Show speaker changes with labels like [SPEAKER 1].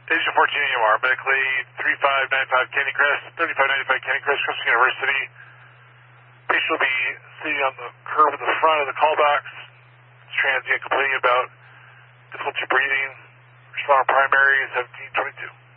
[SPEAKER 1] Station 14 AMR, medically 3595 Candy Crest, 3595 Candy Crest, Crescent University. Patient will be sitting on the curb at the front of the call box. Transient complaining about difficulty breathing. Responder primary 1722.